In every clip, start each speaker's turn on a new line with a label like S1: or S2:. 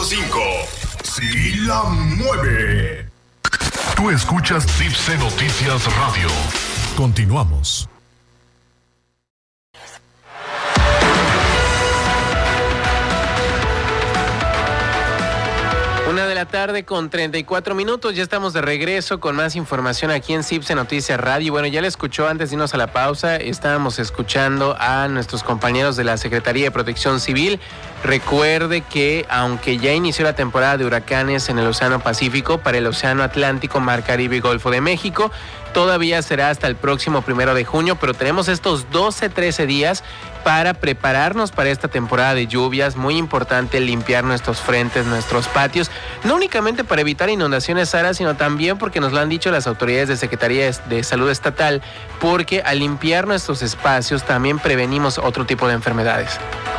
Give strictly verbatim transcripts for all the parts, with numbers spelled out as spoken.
S1: cinco. Sí la mueve.
S2: Tú escuchas Tipse Noticias Radio. Continuamos.
S3: Una de la tarde con treinta y cuatro minutos, ya estamos de regreso con más información aquí en Tipse Noticias Radio. Bueno, ya le escuchó antes de irnos a la pausa, estábamos escuchando a nuestros compañeros de la Secretaría de Protección Civil. Recuerde que aunque ya inició la temporada de huracanes en el Océano Pacífico, para el Océano Atlántico, Mar Caribe y Golfo de México, todavía será hasta el próximo primero de junio, pero tenemos estos doce, trece días para prepararnos para esta temporada de lluvias. Muy importante limpiar nuestros frentes, nuestros patios, no únicamente para evitar inundaciones, Sara, sino también porque nos lo han dicho las autoridades de Secretaría de Salud Estatal, porque al limpiar nuestros espacios también prevenimos otro tipo de enfermedades.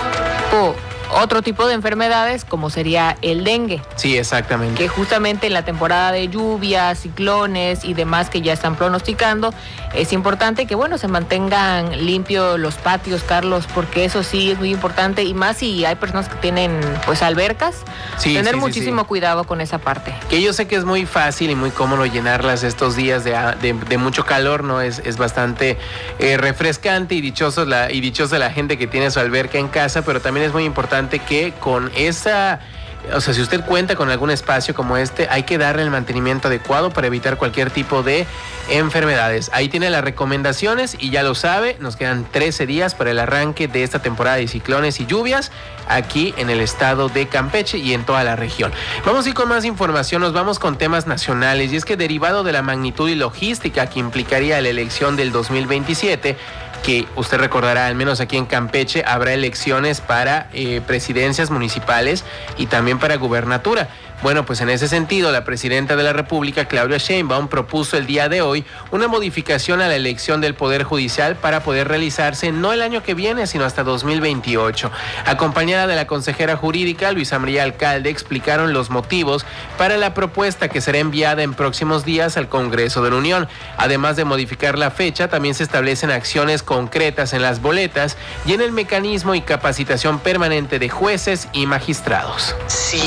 S4: Oh. Otro tipo de enfermedades como sería el dengue.
S3: Sí, exactamente.
S4: Que justamente en la temporada de lluvias, ciclones y demás que ya están pronosticando, es importante que, bueno, se mantengan limpios los patios, Carlos, porque eso sí es muy importante, y más si hay personas que tienen, pues, albercas,
S3: sí,
S4: tener
S3: sí,
S4: muchísimo
S3: sí, sí.
S4: cuidado con esa parte.
S3: Que yo sé que es muy fácil y muy cómodo llenarlas estos días de, de, de mucho calor, ¿no? Es, es bastante eh, refrescante y dichoso la, y dichosa la gente que tiene su alberca en casa, pero también es muy importante que con esa, o sea, si usted cuenta con algún espacio como este, hay que darle el mantenimiento adecuado para evitar cualquier tipo de enfermedades. Ahí tiene las recomendaciones y ya lo sabe, nos quedan trece días para el arranque de esta temporada de ciclones y lluvias aquí en el estado de Campeche y en toda la región. Vamos a ir con más información, nos vamos con temas nacionales, y es que derivado de la magnitud y logística que implicaría la elección del dos mil veintisiete, que usted recordará, al menos aquí en Campeche, habrá elecciones para eh, presidencias municipales y también para gubernatura. Bueno, pues en ese sentido, la presidenta de la República, Claudia Sheinbaum, propuso el día de hoy una modificación a la elección del Poder Judicial para poder realizarse no el año que viene, sino hasta dos mil veintiocho. Acompañada de la consejera jurídica, Luisa María Alcalde, explicaron los motivos para la propuesta que será enviada en próximos días al Congreso de la Unión. Además de modificar la fecha, también se establecen acciones concretas en las boletas y en el mecanismo y capacitación permanente de jueces y magistrados.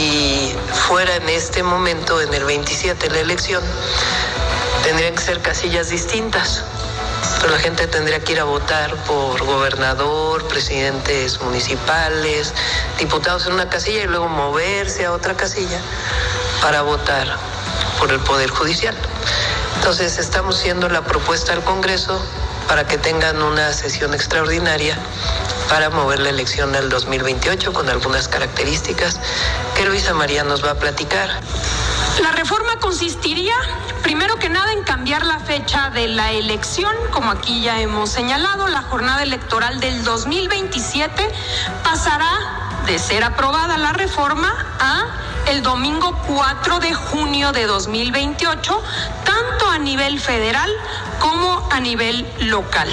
S5: Si fuera en este momento, en el veintisiete, la elección, tendrían que ser casillas distintas. Entonces la gente tendría que ir a votar por gobernador, presidentes municipales, diputados en una casilla y luego moverse a otra casilla para votar por el Poder Judicial. Entonces estamos haciendo la propuesta al Congreso para que tengan una sesión extraordinaria para mover la elección al dos mil veintiocho con algunas características que Luisa María nos va a platicar.
S6: La reforma consistiría, primero que nada, en cambiar la fecha de la elección. Como aquí ya hemos señalado, la jornada electoral del dos mil veintisiete pasará de ser aprobada la reforma a el domingo cuatro de junio de dos mil veintiocho, tanto a nivel federal como a nivel local.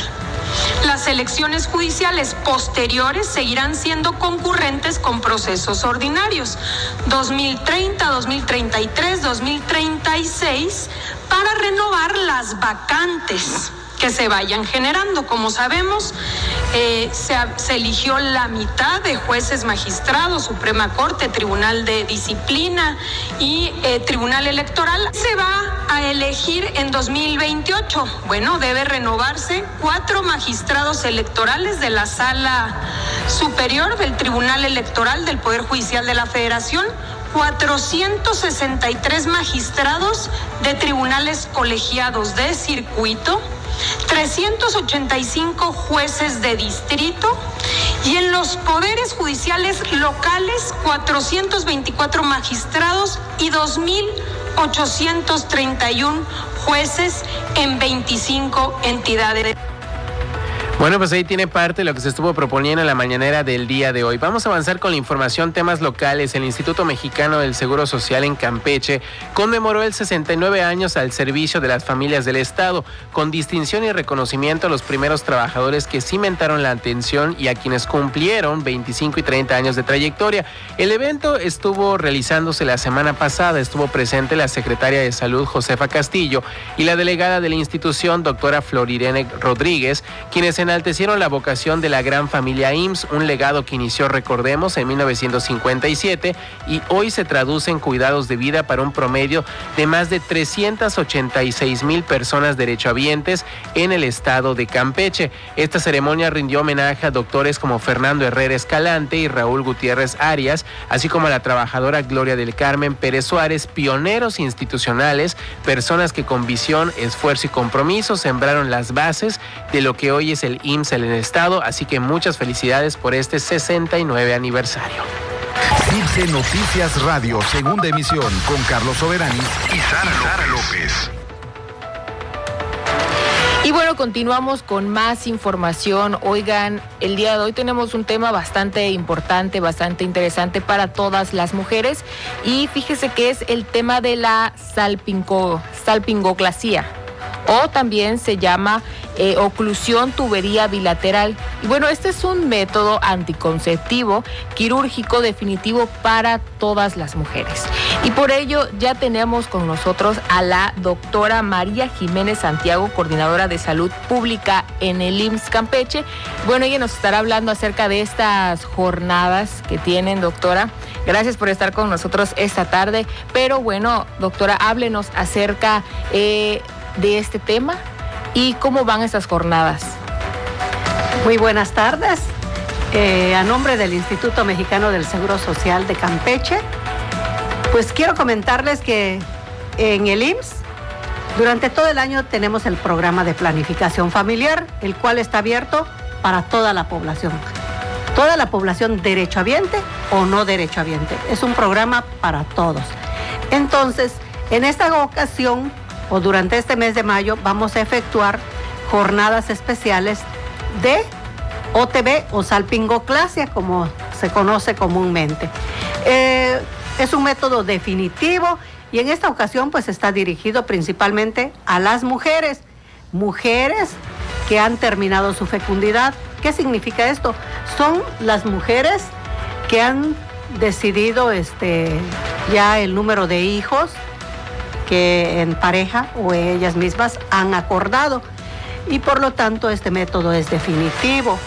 S6: Las elecciones judiciales posteriores seguirán siendo concurrentes con procesos ordinarios, dos mil treinta, dos mil treinta y tres, dos mil treinta y seis, para renovar las vacantes que se vayan generando. Como sabemos, eh, se, se eligió la mitad de jueces magistrados, Suprema Corte, Tribunal de Disciplina y eh, Tribunal Electoral. Se va a elegir en dos mil veintiocho. Bueno, debe renovarse cuatro magistrados electorales de la Sala Superior del Tribunal Electoral del Poder Judicial de la Federación, cuatrocientos sesenta y tres magistrados de tribunales colegiados de circuito, trescientos ochenta y cinco jueces de distrito, y en los poderes judiciales locales cuatrocientos veinticuatro magistrados y dos mil ochocientos treinta y uno jueces en veinticinco entidades.
S3: Bueno, pues ahí tiene parte de lo que se estuvo proponiendo en la mañanera del día de hoy. Vamos a avanzar con la información, temas locales. El Instituto Mexicano del Seguro Social en Campeche conmemoró el sesenta y nueve años al servicio de las familias del Estado, con distinción y reconocimiento a los primeros trabajadores que cimentaron la atención y a quienes cumplieron veinticinco y treinta años de trayectoria. El evento estuvo realizándose la semana pasada. Estuvo presente la secretaria de Salud, Josefa Castillo, y la delegada de la institución, doctora Florirene Rodríguez, quienes en enaltecieron la vocación de la gran familia I M S S, un legado que inició, recordemos, en mil novecientos cincuenta y siete y hoy se traduce en cuidados de vida para un promedio de más de trescientas ochenta y seis mil personas derechohabientes en el estado de Campeche. Esta ceremonia rindió homenaje a doctores como Fernando Herrera Escalante y Raúl Gutiérrez Arias, así como a la trabajadora Gloria del Carmen Pérez Suárez, pioneros institucionales, personas que con visión, esfuerzo y compromiso sembraron las bases de lo que hoy es el I M S S en el estado, así que muchas felicidades por este sesenta y nueve aniversario.
S7: Tipse Noticias Radio, segunda emisión, con Carlos Soberani
S1: y Sara, Sara López.
S4: Y bueno, continuamos con más información. Oigan, el día de hoy tenemos un tema bastante importante, bastante interesante para todas las mujeres. Y fíjese que es el tema de la salpingo, salpingoclasia, o también se llama eh, oclusión tubería bilateral. Y bueno, este es un método anticonceptivo quirúrgico definitivo para todas las mujeres. Y por ello ya tenemos con nosotros a la doctora María Jiménez Santiago, coordinadora de salud pública en el I M S S Campeche. Bueno, ella nos estará hablando acerca de estas jornadas que tienen, doctora. Gracias por estar con nosotros esta tarde. Pero bueno, doctora, háblenos acerca eh, de este tema y cómo van estas jornadas.
S8: Muy buenas tardes. Eh, a nombre del Instituto Mexicano del Seguro Social de Campeche, pues quiero comentarles que en el I M S S durante todo el año tenemos el programa de planificación familiar, el cual está abierto para toda la población. Toda la población derechohabiente o no derechohabiente. Es un programa para todos. Entonces, en esta ocasión o durante este mes de mayo vamos a efectuar jornadas especiales de O T B o salpingoclasia, como se conoce comúnmente. Eh, es un método definitivo y en esta ocasión pues está dirigido principalmente a las mujeres, mujeres que han terminado su fecundidad. ¿Qué significa esto? Son las mujeres que han decidido este, ya el número de hijos que en pareja o ellas mismas han acordado y por lo tanto este método es definitivo.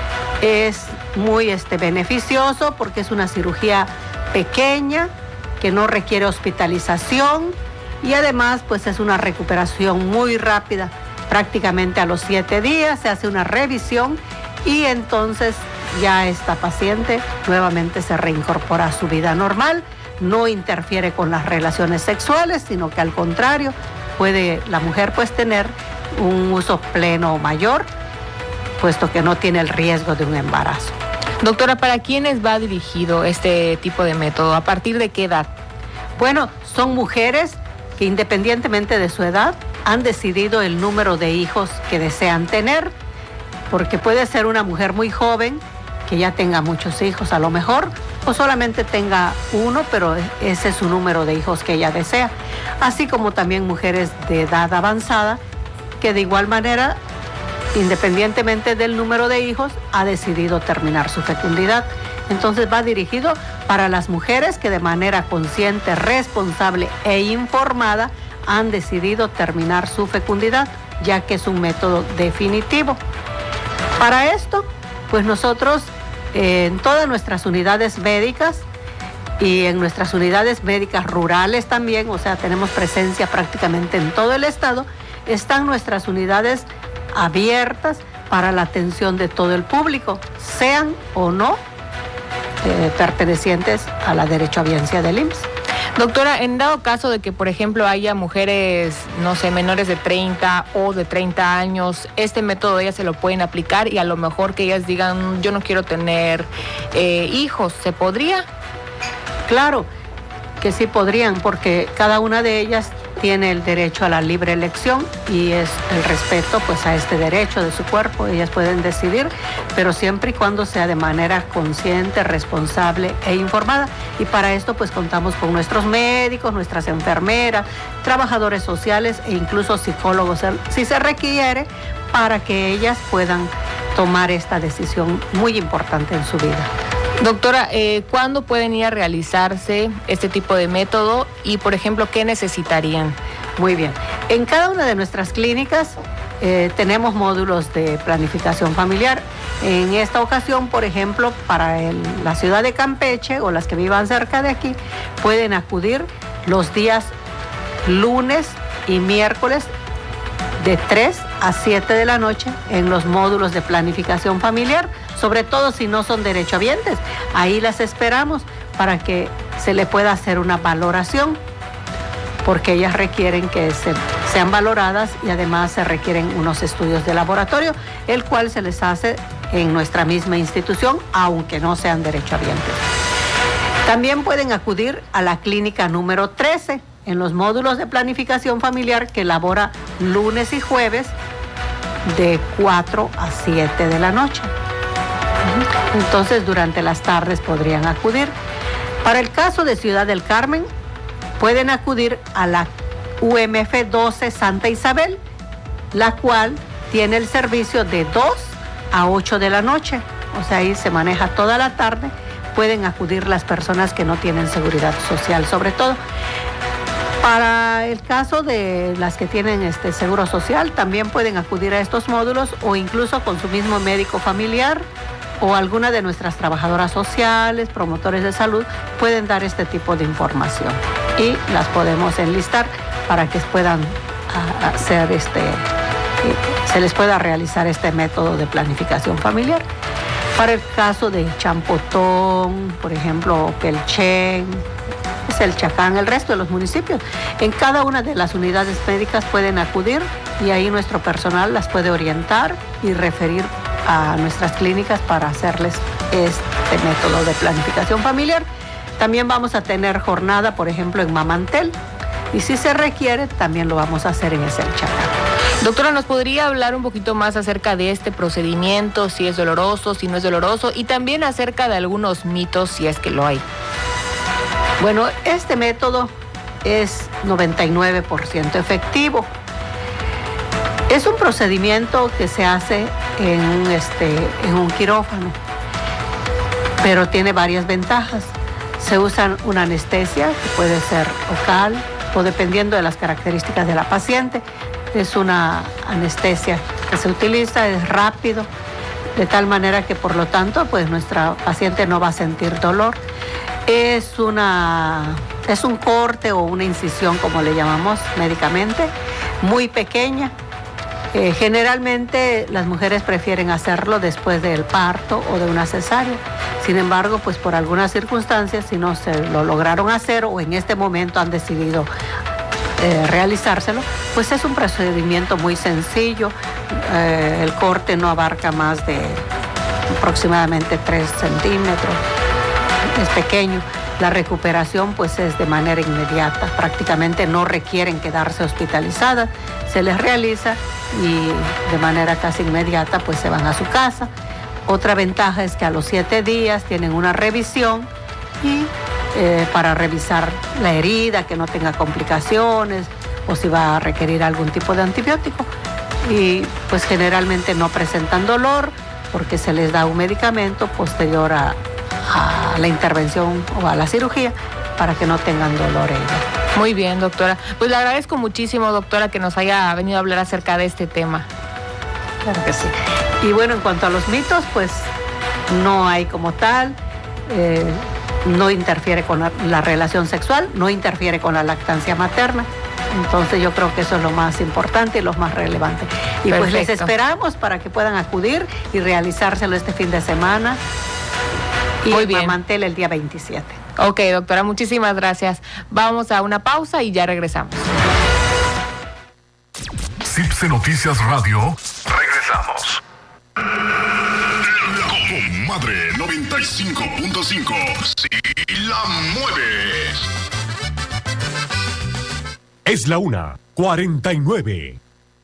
S8: Es muy este, beneficioso porque es una cirugía pequeña que no requiere hospitalización y además pues es una recuperación muy rápida. Prácticamente a los siete días se hace una revisión y entonces ya esta paciente nuevamente se reincorpora a su vida normal. No interfiere con las relaciones sexuales, sino que al contrario, puede la mujer pues tener un uso pleno o mayor, puesto que no tiene el riesgo de un embarazo.
S4: Doctora, ¿para quiénes va dirigido este tipo de método? ¿A partir de qué edad?
S8: Bueno, son mujeres que independientemente de su edad han decidido el número de hijos que desean tener, porque puede ser una mujer muy joven que ya tenga muchos hijos a lo mejor, o solamente tenga uno, pero ese es su número de hijos que ella desea. Así como también mujeres de edad avanzada, que de igual manera, independientemente del número de hijos, ha decidido terminar su fecundidad. Entonces va dirigido para las mujeres que de manera consciente, responsable e informada han decidido terminar su fecundidad, ya que es un método definitivo. Para esto, pues nosotros eh, en todas nuestras unidades médicas y en nuestras unidades médicas rurales también, o sea, tenemos presencia prácticamente en todo el estado, están nuestras unidades abiertas para la atención de todo el público, sean o no eh, pertenecientes a la derechohabiencia del I M S S.
S4: Doctora, en dado caso de que, por ejemplo, haya mujeres, no sé, menores de treinta o de treinta años, este método ellas se lo pueden aplicar y a lo mejor que ellas digan, yo no quiero tener eh, hijos, ¿se podría?
S8: Claro que sí podrían, porque cada una de ellas tiene el derecho a la libre elección y es el respeto pues a este derecho de su cuerpo. Ellas pueden decidir, pero siempre y cuando sea de manera consciente, responsable e informada. Y para esto pues contamos con nuestros médicos, nuestras enfermeras, trabajadores sociales e incluso psicólogos, si se requiere, para que ellas puedan tomar esta decisión muy importante en su vida.
S4: Doctora, eh, ¿cuándo pueden ir a realizarse este tipo de método y, por ejemplo, qué necesitarían?
S8: Muy bien. En cada una de nuestras clínicas eh, tenemos módulos de planificación familiar. En esta ocasión, por ejemplo, para el, la ciudad de Campeche o las que vivan cerca de aquí, pueden acudir los días lunes y miércoles de tres a siete de la noche en los módulos de planificación familiar, sobre todo si no son derechohabientes. Ahí las esperamos para que se le pueda hacer una valoración, porque ellas requieren que se, sean valoradas y además se requieren unos estudios de laboratorio, el cual se les hace en nuestra misma institución, aunque no sean derechohabientes. También pueden acudir a la clínica número trece en los módulos de planificación familiar que elabora lunes y jueves de cuatro a siete de la noche. Entonces, durante las tardes podrían acudir. Para el caso de Ciudad del Carmen, pueden acudir a la U M F doce Santa Isabel, la cual tiene el servicio de dos a ocho de la noche. O sea, ahí se maneja toda la tarde. Pueden acudir las personas que no tienen seguridad social, sobre todo. Para el caso de las que tienen este seguro social, también pueden acudir a estos módulos o incluso con su mismo médico familiar o alguna de nuestras trabajadoras sociales, promotores de salud, pueden dar este tipo de información y las podemos enlistar para que puedan hacer este, se les pueda realizar este método de planificación familiar. Para el caso de Champotón, por ejemplo, Pelchén, es el Chacán, el resto de los municipios, en cada una de las unidades médicas pueden acudir y ahí nuestro personal las puede orientar y referir a nuestras clínicas para hacerles este método de planificación familiar. También vamos a tener jornada, por ejemplo, en Mamantel, y si se requiere, también lo vamos a hacer en ese Chacán.
S4: Doctora, ¿nos podría hablar un poquito más acerca de este procedimiento, si es doloroso, si no es doloroso, y también acerca de algunos mitos, si es que lo hay?
S8: Bueno, este método es noventa y nueve por ciento efectivo. Es un procedimiento que se hace en un, este, en un quirófano, pero tiene varias ventajas. Se usa una anestesia que puede ser local o dependiendo de las características de la paciente. Es una anestesia que se utiliza, es rápido, de tal manera que por lo tanto pues nuestra paciente no va a sentir dolor. Es, una, es un corte o una incisión, como le llamamos médicamente, muy pequeña. Eh, generalmente las mujeres prefieren hacerlo después del parto o de una cesárea. Sin embargo, pues por algunas circunstancias, si no se lo lograron hacer o en este momento han decidido eh, realizárselo, pues es un procedimiento muy sencillo. Eh, el corte no abarca más de aproximadamente tres centímetros. Es pequeño. La recuperación pues es de manera inmediata, prácticamente no requieren quedarse hospitalizadas, se les realiza y de manera casi inmediata pues se van a su casa. Otra ventaja es que a los siete días tienen una revisión y eh, para revisar la herida, que no tenga complicaciones o si va a requerir algún tipo de antibiótico, y pues generalmente no presentan dolor porque se les da un medicamento posterior a a la intervención o a la cirugía para que no tengan dolor ellos.
S4: Muy bien, doctora. Pues le agradezco muchísimo, doctora, que nos haya venido a hablar acerca de este tema.
S8: Claro que sí. Y bueno, en cuanto a los mitos, pues no hay como tal, eh, no interfiere con la, la relación sexual, no interfiere con la lactancia materna. Entonces yo creo que eso es lo más importante y lo más relevante. Y Perfecto. Pues les esperamos para que puedan acudir y realizárselo este fin de semana. Y Muy bien. Mamantel el día veintisiete.
S4: Ok, doctora, muchísimas gracias. Vamos a una pausa y ya regresamos.
S2: CIPSE Noticias Radio. Regresamos.
S1: La Comadre noventa y cinco punto cinco. Si la mueves.
S9: Es la una, cuarenta y nueve.